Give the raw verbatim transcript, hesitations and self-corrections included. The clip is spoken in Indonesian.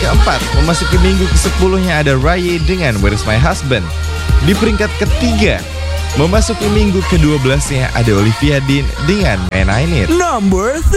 keempat, memasuki minggu kesepuluhnya ada Raya dengan Where's My Husband. Di peringkat ketiga, memasuki minggu kedua belasnya ada Olivia Dean dengan Man I Need. Number